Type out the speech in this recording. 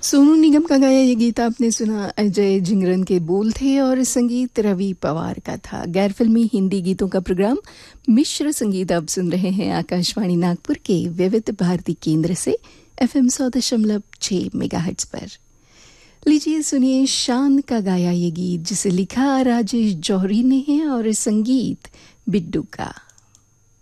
सोनू निगम का गाया ये गीत आपने सुना। अजय जिंगरन के बोल थे और संगीत रवि पवार का था। गैर फिल्मी हिंदी गीतों का प्रोग्राम मिश्र संगीत आप सुन रहे हैं आकाशवाणी नागपुर के विविध भारती केंद्र से FM 100.6 मेगाहर्ट्ज पर। लीजिए सुनिए शान का गाया ये गीत जिसे लिखा राजेश जौहरी ने है और संगीत बिड्डू का।